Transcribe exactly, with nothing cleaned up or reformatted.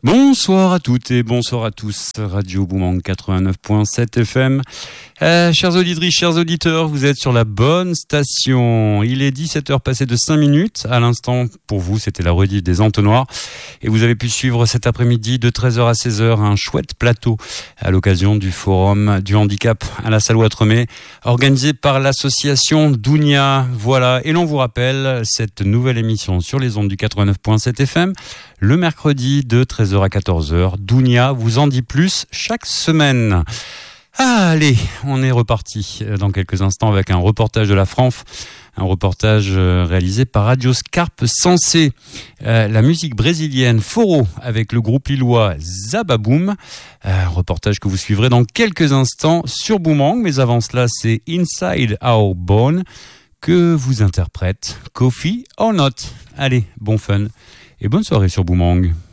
Bonsoir à toutes et bonsoir à tous. Radio Boomerang quatre-vingt-neuf point sept F M. Euh, chers auditrices, chers auditeurs, vous êtes sur la bonne station. Il est dix-sept heures passées de cinq minutes. À l'instant, pour vous, c'était la rediff des entonnoirs. Et vous avez pu suivre cet après-midi de treize heures à seize heures un chouette plateau à l'occasion du forum du handicap à la salle Ouattremé, organisé par l'association Dounia. Voilà. Et l'on vous rappelle cette nouvelle émission sur les ondes du quatre-vingt-neuf point sept F M. Le mercredi de treize heures à quatorze heures. Dounia vous en dit plus chaque semaine. Ah, allez, on est reparti dans quelques instants avec un reportage de la Franf, un reportage réalisé par Radio Scarpe Sensé. Euh, la musique brésilienne Foro avec le groupe lillois Zababoom. Un reportage que vous suivrez dans quelques instants sur Boomerang, mais avant cela, c'est Inside Our Bone que vous interprète Coffee or Not. Allez, bon fun et bonne soirée sur Boomerang.